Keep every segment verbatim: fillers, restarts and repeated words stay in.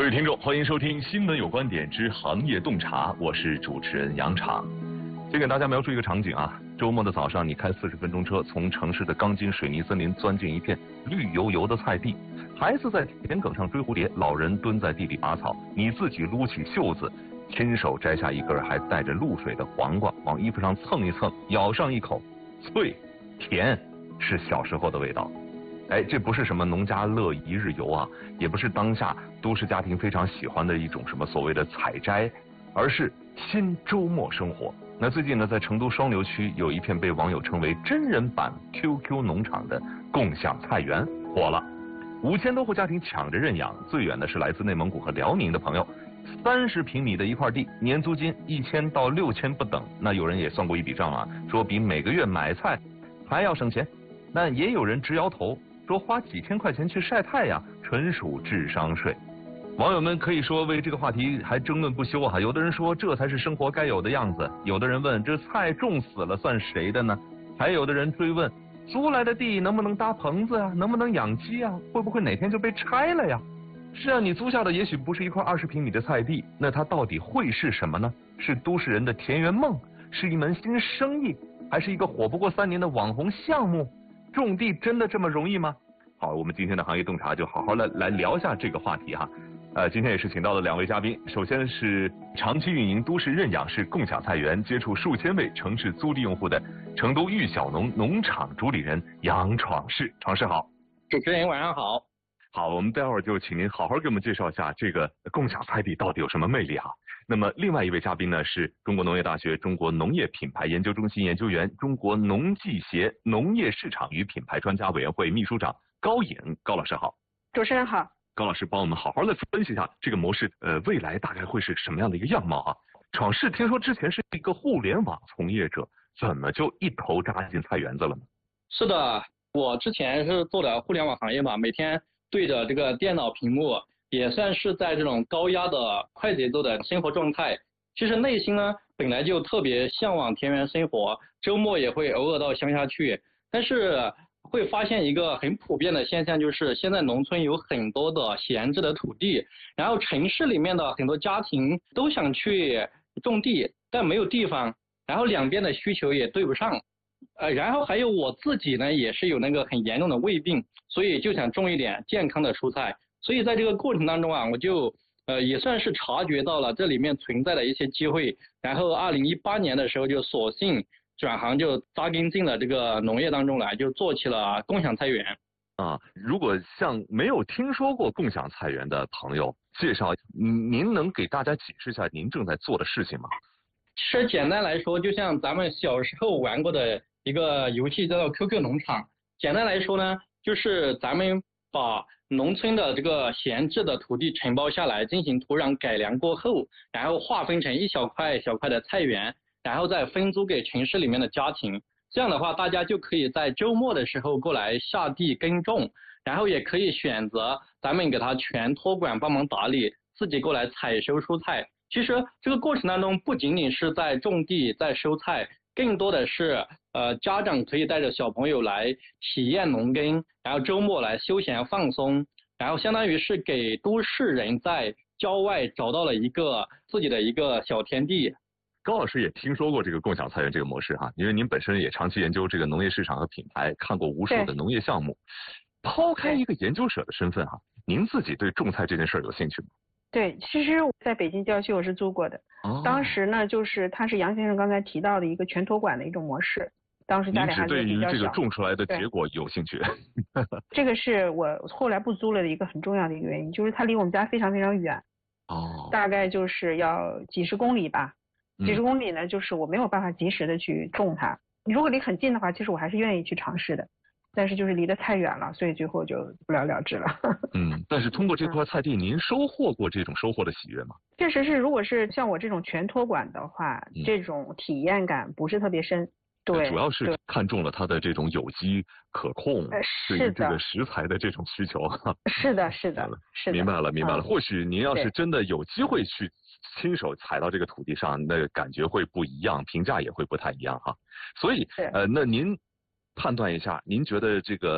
各位听众，欢迎收听《新闻有观点之行业洞察》，我是主持人杨昶。先给大家描述一个场景啊，周末的早上，你开四十分钟车，从城市的钢筋水泥森林钻进一片绿油油的菜地，孩子在田埂上追蝴蝶，老人蹲在地里拔草，你自己撸起袖子，亲手摘下一根还带着露水的黄瓜，往衣服上蹭一蹭，咬上一口，脆甜，是小时候的味道。哎，这不是什么农家乐一日游啊，也不是当下都市家庭非常喜欢的一种什么所谓的采摘，而是新周末生活。那最近呢，在成都双流区有一片被网友称为真人版 Q Q 农场的共享菜园火了，五千多户家庭抢着认养，最远的是来自内蒙古和辽宁的朋友，三十平米的一块地，年租金一千到六千不等。那有人也算过一笔账啊，说比每个月买菜还要省钱。那也有人直摇头，说花几千块钱去晒太阳，纯属智商税。网友们可以说为这个话题还争论不休啊！有的人说这才是生活该有的样子，有的人问这菜种死了算谁的呢？还有的人追问租来的地能不能搭棚子啊？能不能养鸡啊？会不会哪天就被拆了呀？是啊，你租下的也许不是一块二十平米的菜地，那它到底会是什么呢？是都市人的田园梦，是一门新生意，还是一个火不过三年的网红项目？种地真的这么容易吗？好，我们今天的行业洞察就好好的来聊一下这个话题哈。呃，今天也是请到了两位嘉宾，首先是长期运营都市认养式共享菜园，接触数千位城市租地用户的成都玉小农农场主理人杨闯士，闯士好。 主持人晚上好。 好，我们待会儿就请您好好给我们介绍一下这个共享菜地到底有什么魅力哈。那么另外一位嘉宾呢，是中国农业大学中国农业品牌研究中心研究员，中国农技协农业市场与品牌专家委员会秘书长高颖，高老师好。 主持人好。 高老师帮我们好好的分析一下这个模式，呃，未来大概会是什么样的一个样貌啊？闯士听说之前是一个互联网从业者，怎么就一头扎进菜园子了呢？ 是的，我之前是做的互联网行业嘛，每天对着这个电脑屏幕，也算是在这种高压的快节奏的生活状态。其实内心呢，本来就特别向往田园生活，周末也会偶尔到乡下去，但是会发现一个很普遍的现象，就是现在农村有很多的闲置的土地，然后城市里面的很多家庭都想去种地，但没有地方，然后两边的需求也对不上，呃，然后还有我自己呢，也是有那个很严重的胃病，所以就想种一点健康的蔬菜，所以在这个过程当中啊，我就呃也算是察觉到了这里面存在的一些机会，然后二零一八年的时候就索性转行，就扎根进了这个农业当中来，就做起了共享菜园。 啊，如果像没有听说过共享菜园的朋友介绍，您能给大家解释一下您正在做的事情吗？ 其实简单来说，就像咱们小时候玩过的一个游戏叫做 Q Q 农场。简单来说呢，就是咱们把农村的这个闲置的土地承包下来，进行土壤改良过后，然后划分成一小块小块的菜园，然后再分租给城市里面的家庭。这样的话，大家就可以在周末的时候过来下地耕种，然后也可以选择咱们给他全托管帮忙打理，自己过来采收蔬菜。其实这个过程当中不仅仅是在种地在收菜，更多的是呃家长可以带着小朋友来体验农耕，然后周末来休闲放松，然后相当于是给都市人在郊外找到了一个自己的一个小天地。 高老师也听说过这个共享菜园这个模式哈，因为您本身也长期研究这个农业市场和品牌，看过无数的农业项目。抛开一个研究者的身份哈，您自己对种菜这件事儿有兴趣吗？ 对，其实我在北京郊区我是租过的，哦、当时呢就是它是杨先生刚才提到的一个全托管的一种模式，当时家里孩子比较小。您只对于这个种出来的结果有兴趣？这个是我后来不租了的一个很重要的一个原因，就是它离我们家非常非常远，哦，大概就是要几十公里吧。几十公里呢，就是我没有办法及时的去种它。如果离很近的话，其实我还是愿意去尝试的，但是就是离得太远了，所以最后就不了了之了。 嗯，但是通过这块菜地，您收获过这种收获的喜悦吗？ 确实是，如果是像我这种全托管的话，嗯、这种体验感不是特别深。对， 主要是看中了它的这种有机可控， 呃、 对于这个食材的这种需求。 是的，是的，是的。 明白了，明白了。嗯、或许您要是真的有机会去亲手踩到这个土地上，那感觉会不一样，评价也会不太一样哈。所以，呃，那您判断一下，您觉得这个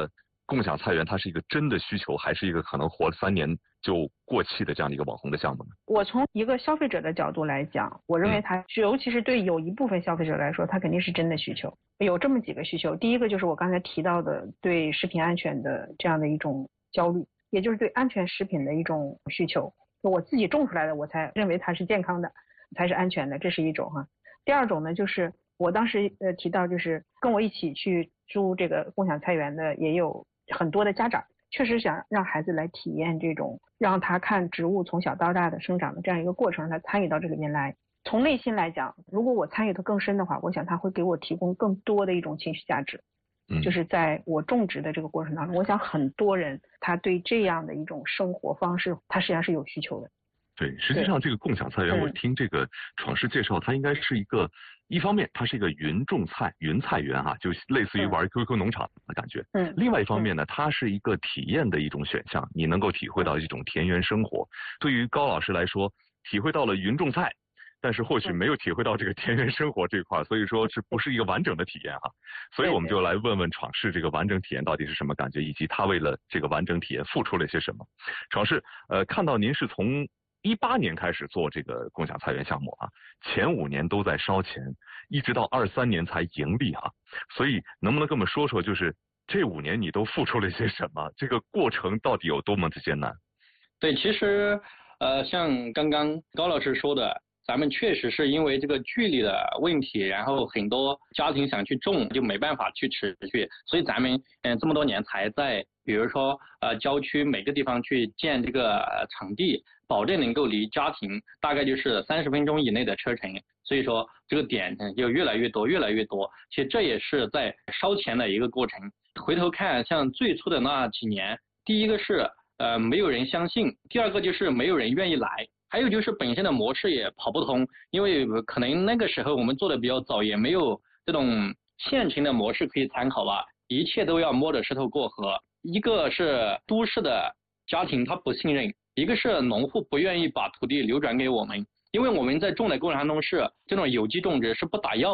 共享菜园它是一个真的需求，还是一个可能活了三年就过气的这样的一个网红的项目呢？ 我从一个消费者的角度来讲，我认为它，嗯、尤其是对有一部分消费者来说，它肯定是真的需求。有这么几个需求，第一个就是我刚才提到的对食品安全的这样的一种焦虑，也就是对安全食品的一种需求。我自己种出来的，我才认为它是健康的，才是安全的，这是一种哈。第二种呢，就是我当时呃提到，就是跟我一起去租这个共享菜园的也有很多的家长，确实想让孩子来体验这种，让他看植物从小到大的生长的这样一个过程，他参与到这里面来。从内心来讲，如果我参与的更深的话，我想他会给我提供更多的一种情绪价值。嗯，就是在我种植的这个过程当中，我想很多人他对这样的一种生活方式，他实际上是有需求的。 对，实际上这个共享菜园，我听这个闯世介绍，它应该是一个，一方面它是一个云种菜、云菜园哈、啊，就类似于玩 Q Q 农场的感觉。嗯。另外一方面呢，它是一个体验的一种选项，你能够体会到一种田园生活。对于高老师来说，体会到了云种菜，但是或许没有体会到这个田园生活这一块，所以说是不是一个完整的体验哈、啊？所以我们就来问问闯世这个完整体验到底是什么感觉，以及他为了这个完整体验付出了些什么。闯世，呃，看到您是从一八年开始做这个共享菜园项目啊，前五年都在烧钱，一直到二三年才盈利啊。所以能不能跟我们说说，就是这五年你都付出了些什么？这个过程到底有多么的艰难？ 对，其实呃，像刚刚高老师说的，咱们确实是因为这个距离的问题，然后很多家庭想去种就没办法去持续，所以咱们嗯、呃、这么多年才在比如说呃郊区每个地方去建这个、呃、场地，保证能够离家庭大概就是三十分钟以内的车程，所以说这个点就越来越多越来越多。其实这也是在烧钱的一个过程。回头看像最初的那几年，第一个是呃没有人相信，第二个就是没有人愿意来，还有就是本身的模式也跑不通，因为可能那个时候我们做的比较早，也没有这种现成的模式可以参考吧，一切都要摸着石头过河。一个是都市的家庭他不信任，一个是农户不愿意把土地流转给我们，因为我们在种的过程当中是这种有机种植是不打药